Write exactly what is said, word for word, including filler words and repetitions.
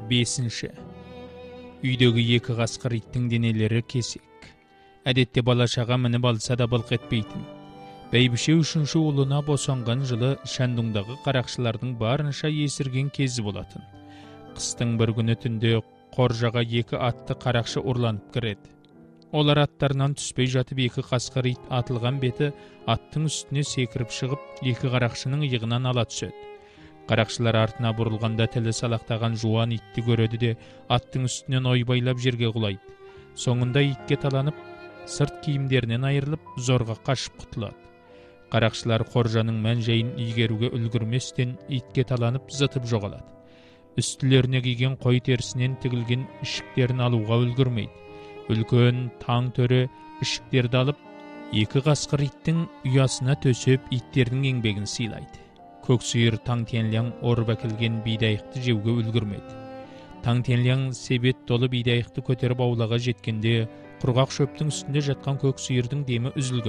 Бесінші. Үйдегі екі қасқыр иттің денелері кесек. Әдетте балашаға мініп алса да былқ етпейтін. Бәйбіше үшінші ұлына босанған жылы Шәндұңдағы қарақшылардың барынша есірген кезі болатын. Қыстың бір күні түнде қоржаға екі атты қарақшы ұрланып кіреді. Олар аттарынан түспей жатып екі қасқыр ит атылған беті аттың үстіне секіріп шығып, екі қарақшының иығынан ала түседі. Қарақшылар артына бұрылғанда тілі салақтаған жуан итті көреді де аттың үстінен ойбайлап жерге құлайды. Соңында итке таланып, сырт киімдерінен айырылып, зорға қашып құтылады. Қарақшылар қоржаның мән-жайын игеруге үлгірместен итке таланып зытып жоғалады. Үстілеріне киген қой терісінен тігілген ішіктерін алуға үлгірмейді. Үлкен таң төрі ішіктерді алып, екі қасқыр иттің ұясына төсеп иттердің еңбегін сыйлайды. Көксүйір Таңтенляң орып әкелген бидайықты жеуге үлгірмеді. Таңтенляң себет толы бидайықты көтеріп аулаға жеткенде, құрғақ шөптің үстінде жатқан көксүйірдің демі үзілген.